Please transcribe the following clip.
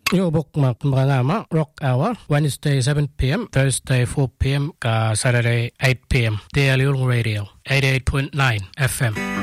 Yo bok mak mga rock hour Wednesday 7 p.m. Thursday 4 p.m. ka Saturday 8 p.m. Daily Radio 88.9 FM.